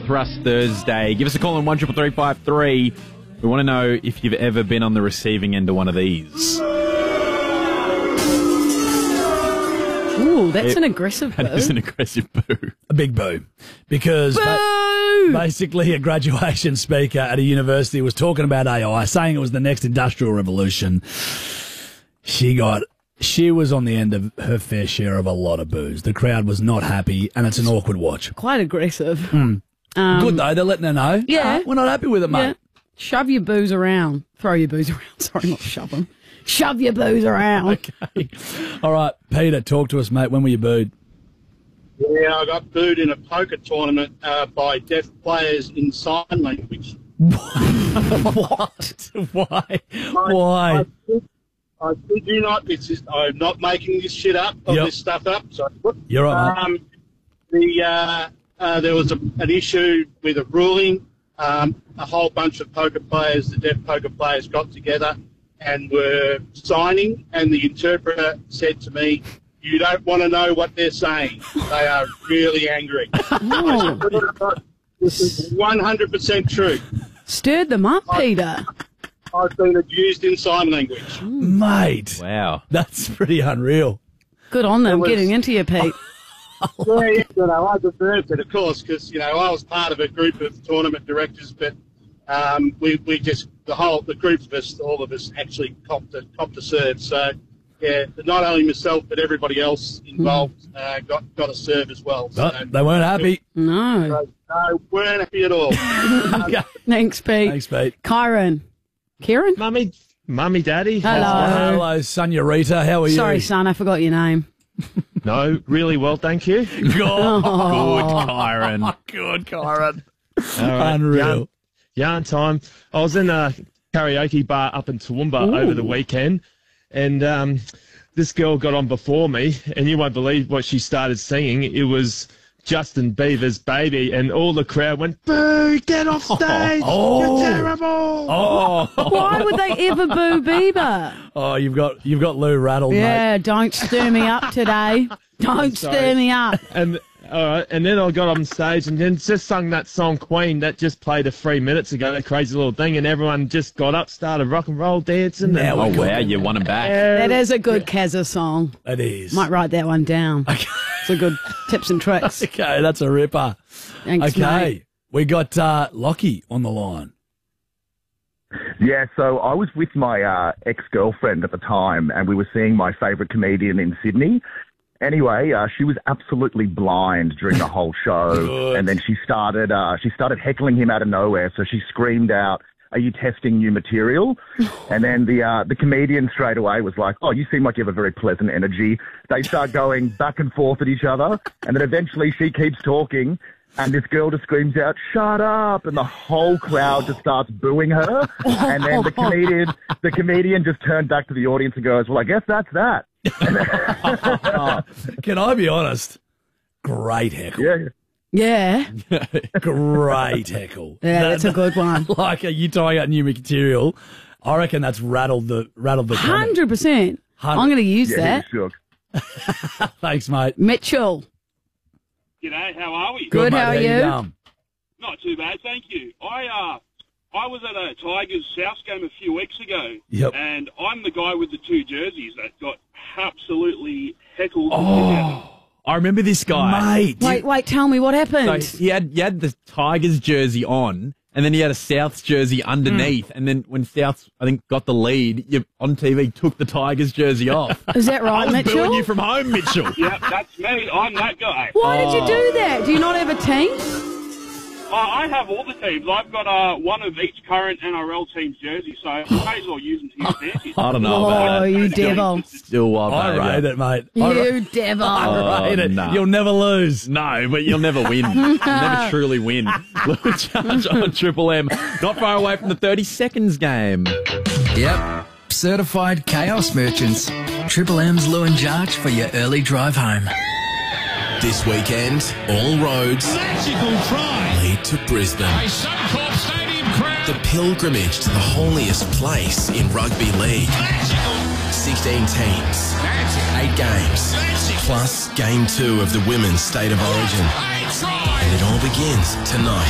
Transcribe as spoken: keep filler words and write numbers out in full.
Thrust Thursday. Give us a call on one triple three five three. We want to know if you've ever been on the receiving end of one of these. Ooh, that's it, an aggressive boo. That is an aggressive boo. A big boo. Because ba- basically a graduation speaker at a university was talking about A I, saying it was the next industrial revolution. She got... She was on the end of her fair share of a lot of boos. The crowd was not happy, and it's an awkward watch. Quite aggressive. Mm. Um, Good, though. They're letting her know. Yeah. Uh, we're not happy with it, mate. Yeah. Shove your booze around. Throw your booze around. Sorry, not shove them. Shove your booze around. Okay. All right, Peter, talk to us, mate. When were you booed? Yeah, I got booed in a poker tournament uh, by deaf players in sign language. What? Why? Why? I, I, I kid you not, it's just, I'm not making this shit up, or yep. this stuff up. So, You're right. Um, the, uh, uh, there was a, an issue with a ruling. Um, a whole bunch of poker players, the deaf poker players, got together and were signing, and the interpreter said to me, "You don't want to know what they're saying. They are really angry." Oh. This is one hundred percent true. Stirred them up, Peter. I've been abused in sign language. Mm. Mate. Wow. That's pretty unreal. Good on them, was, getting into you, Pete. Yeah, yeah, you know, I deserved it, of course, because, you know, I was part of a group of tournament directors, but um, we, we just, the whole, the group of us, all of us actually copped a, copped a serve. So, yeah, not only myself, but everybody else involved uh, got, got a serve as well. So, oh, they weren't happy. No. So, no, weren't happy at all. Okay. Thanks, Pete. Thanks, Pete. Kyron. Kieran? Mummy, Mummy, Daddy. Hello. Hello, Sonia-Rita. How are you? Sorry, son, I forgot your name. No, really well, thank you. Good, oh. Good, Kyron. Good, Kyron. All right. Unreal. Yarn, yarn time. I was in a karaoke bar up in Toowoomba Ooh. over the weekend, and um, this girl got on before me, and you won't believe what she started singing. It was Justin Bieber's Baby, and all the crowd went, "Boo, get off stage, oh. you're terrible." Oh. Why would they ever boo Bieber? Oh, you've got you've got Lou rattled, yeah, mate. Don't stir me up today. Don't stir me up. And all right, and then I got on stage and then just sung that song Queen that just played a three minutes ago, that crazy little thing, and everyone just got up, started rock and roll dancing. Now oh wow, you won them back. That is a good Kazza song. It is. Might write that one down. Okay. It's a good tips and tricks. Okay, that's a ripper. Thanks, okay, mate. We got uh, Lockie on the line. Yeah, so I was with my uh, ex-girlfriend at the time, and we were seeing my favourite comedian in Sydney. Anyway, uh, she was absolutely blind during the whole show, and then she started uh, she started heckling him out of nowhere. So she screamed out, "Are you testing new material?" And then the uh, the comedian straight away was like, "Oh, you seem like you have a very pleasant energy." They start going back and forth at each other, and then eventually she keeps talking, and this girl just screams out, "Shut up!" And the whole crowd just starts booing her. And then the comedian the comedian just turned back to the audience and goes, "Well, I guess that's that." Can I be honest? Great heckle. Yeah. Yeah. Great heckle. Yeah, that's a good one. Like, are you trying out new material? I reckon that's rattled the rattled the. Hundred percent. I'm going to use yeah, that. Shook. Thanks, mate. Mitchell. G'day, how are we? Good, mate. how are you? Going? Not too bad, thank you. I uh, I was at a Tigers South game a few weeks ago, Yep. and I'm the guy with the two jerseys that got absolutely heckled. Oh, I remember this guy. Mate. Wait, wait, tell me what happened. So he had he had the Tigers jersey on, and then he had a Souths jersey underneath. Mm. And then when Souths, I think, got the lead, you on T V took the Tigers jersey off. Is that I right, was Mitchell? booing you from home, Mitchell. Yeah, that's me. I'm that guy. Why did you do that? Do you not have a team? Uh, I have all the teams. I've got uh, one of each current N R L team's jersey, so I may as well use them to his advantage. I don't know Oh, about that. you devil. Still wild. I behaviour. rate it, mate. You I ra- devil. I rate Oh, it. no. You'll never lose. No, but you'll never win. You'll never truly win. Lou Charge on Triple M. Not far away from the thirty seconds game. Yep. Certified chaos merchants. Triple M's Lou and Jarch for your early drive home. This weekend, all roads Magical try. lead to Brisbane. A Suncorp Stadium crowd. The pilgrimage to the holiest place in rugby league. Magical. sixteen teams, Magic. eight games, Magic. plus game two of the Women's State of Origin. A try. And it all begins tonight.